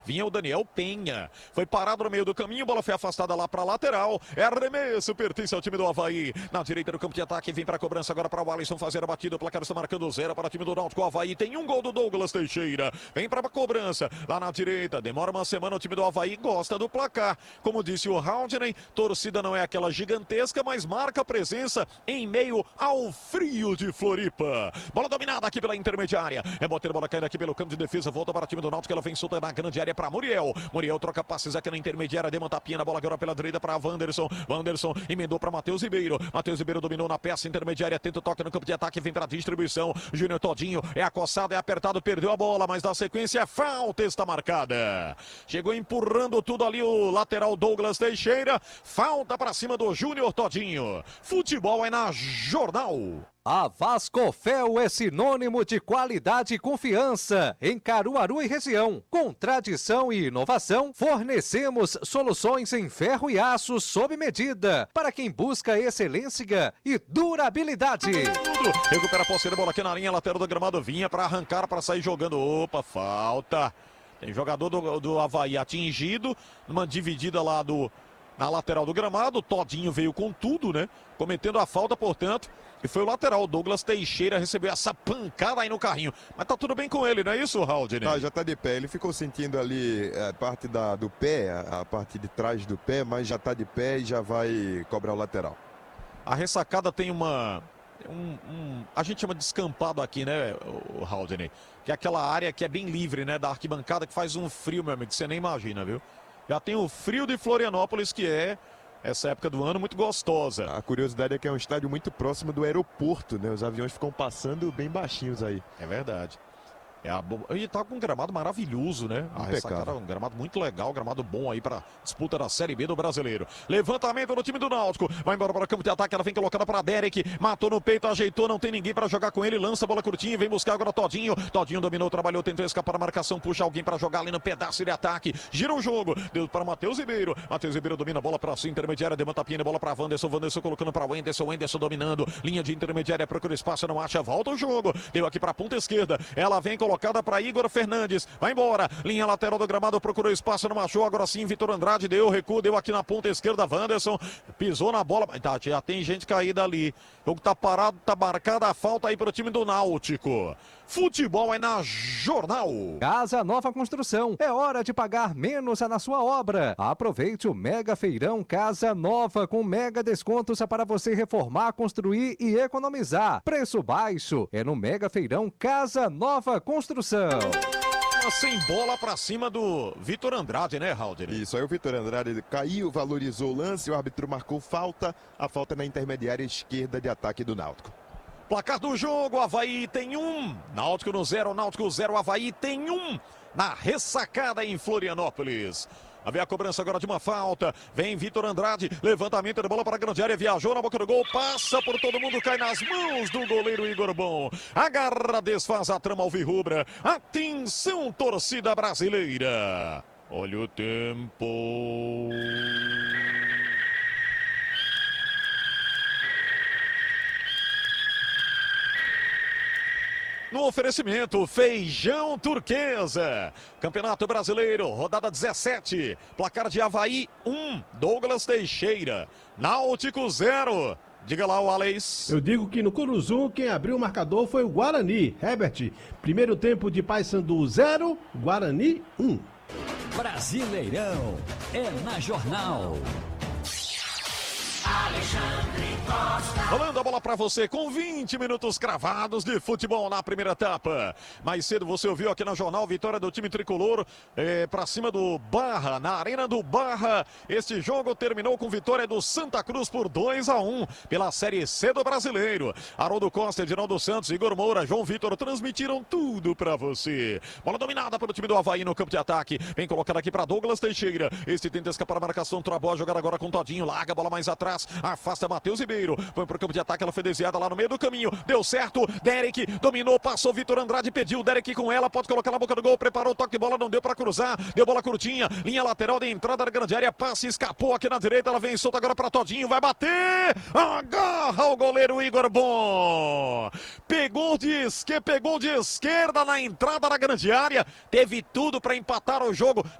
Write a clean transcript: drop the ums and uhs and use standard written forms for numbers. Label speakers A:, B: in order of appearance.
A: Vinha o Daniel Penha, foi parado no meio do caminho, bola foi afastada lá para a lateral, é arremesso, pertence ao time do Avaí, na direita do campo de ataque, vem para a cobrança agora para o Alisson fazer a batida, o placar está marcando 0 para o time do Náutico. O Avaí tem um gol do Douglas Teixeira, vem para a cobrança, lá na direita, demora uma semana, o time do Avaí gosta do placar, como disse o Haldney, torcida não é aquela gigantesca, mas marca presença em meio ao frio de Floripa. Bola dominada aqui pela intermediária, é bater bola caindo aqui pelo campo de defesa, volta para o time do Náutico, ela vem solta na grande área para Muriel. Muriel troca passes aqui na intermediária, deu uma tapinha na bola agora pela direita para Wanderson. Wanderson emendou para Matheus Ribeiro. Matheus Ribeiro dominou na peça intermediária, tenta o toque no campo de ataque, vem para distribuição. Júnior Todinho é acossado, é apertado, perdeu a bola, mas na sequência falta está marcada. Chegou empurrando tudo ali o lateral Douglas Teixeira. Falta para cima do Júnior Todinho. Futebol é na Jornal.
B: A Vascofel é sinônimo de qualidade e confiança em Caruaru e região. Com tradição e inovação, fornecemos soluções em ferro e aço sob medida para quem busca excelência e durabilidade.
A: Recupera a posse de bola aqui na linha lateral do gramado, vinha para arrancar, para sair jogando. Opa, falta. Tem jogador do Avaí atingido, numa dividida lá na lateral do gramado. Todinho veio com tudo, né? Cometendo a falta, portanto. E foi o lateral, Douglas Teixeira, recebeu essa pancada aí no carrinho. Mas tá tudo bem com ele, não é isso, Haldney?
C: Tá, já tá de pé. Ele ficou sentindo ali a parte do pé, a parte de trás do pé, mas já tá de pé e já vai cobrar o lateral.
A: A ressacada tem a gente chama de descampado aqui, né, o Haldney? Que é aquela área que é bem livre, né, da arquibancada, que faz um frio, meu amigo, que você nem imagina, viu? Já tem o frio de Florianópolis, que é essa época do ano muito gostosa.
C: A curiosidade é que é um estádio muito próximo do aeroporto, né? Os aviões ficam passando bem baixinhos aí.
A: É verdade. E tá com um gramado maravilhoso, né? A ressacada, um gramado muito legal, gramado bom aí para disputa da Série B do Brasileiro. Levantamento no time do Náutico, vai embora para o campo de ataque, ela vem colocada para Derek, matou no peito, ajeitou, não tem ninguém para jogar com ele, lança a bola curtinha, vem buscar agora Todinho. Todinho dominou, trabalhou, tentou escapar da marcação, puxa alguém para jogar ali no pedaço de ataque, gira o jogo, deu para Matheus Ribeiro. Matheus Ribeiro domina a bola para sua intermediária, deu uma tapinha de bola para Wanderson, Wanderson colocando para Wenderson, Wenderson dominando, linha de intermediária, procura espaço, não acha, volta o jogo, deu aqui para a ponta esquerda, ela vem colocada para Igor Fernandes, vai embora, linha lateral do gramado, procurou espaço, não achou, agora sim Vitor Andrade deu recuo, deu aqui na ponta esquerda, Wanderson pisou na bola, tá, já tem gente caída ali, o jogo tá parado, tá marcada a falta aí pro time do Náutico. Futebol é na Jornal.
B: Casa Nova Construção, é hora de pagar menos na sua obra. Aproveite o Mega Feirão Casa Nova com mega descontos para você reformar, construir e economizar. Preço baixo é no Mega Feirão Casa Nova Construção.
A: Sem bola pra cima do Vitor Andrade, né, Haldney?
C: Isso, aí o Vitor Andrade caiu, valorizou o lance, o árbitro marcou falta, a falta na intermediária esquerda de ataque do Náutico.
A: Placar do jogo, Avaí tem 1, Náutico no 0, Náutico 0, Avaí tem 1 na ressacada em Florianópolis. Havia a cobrança agora de uma falta, vem Vitor Andrade, levantamento de bola para a grande área, viajou na boca do gol, passa por todo mundo, cai nas mãos do goleiro Igor Bom. Agarra, desfaz a trama alvirrubra, atenção torcida brasileira. Olha o tempo. No oferecimento, Feijão Turquesa. Campeonato Brasileiro, rodada 17. Placar de Avaí 1, Douglas Teixeira. Náutico 0. Diga lá, o Alex.
D: Eu digo que no Curuzu, quem abriu o marcador foi o Guarani. Herbert, primeiro tempo de Paysandu 0, Guarani 1.
E: Brasileirão é na Jornal. Alexandre Costa.
A: Rolando a bola para você com 20 minutos cravados de futebol na primeira etapa. Mais cedo você ouviu aqui na Jornal, vitória do time tricolor para cima do Barra, na Arena do Barra. Este jogo terminou com vitória do Santa Cruz por 2-1 pela Série C do Brasileiro. Haroldo Costa, Edinaldo Santos, Igor Moura, João Vitor transmitiram tudo para você. Bola dominada pelo time do Avaí no campo de ataque. Vem colocada aqui para Douglas Teixeira. Este tenta escapar a marcação, trabou a jogada agora com Todinho, larga a bola mais atrás. atrás, afasta Matheus Ribeiro, foi pro campo de ataque, ela foi desviada lá no meio do caminho, deu certo, Derek dominou, passou, Vitor Andrade pediu, Derek com ela, pode colocar na boca do gol, preparou o toque de bola, não deu pra cruzar, deu bola curtinha, linha lateral de entrada da grande área, passe, escapou aqui na direita, ela vem solta agora pra Todinho, vai bater, agarra o goleiro Igor Bom, pegou de esquerda na entrada da grande área, teve tudo pra empatar o jogo,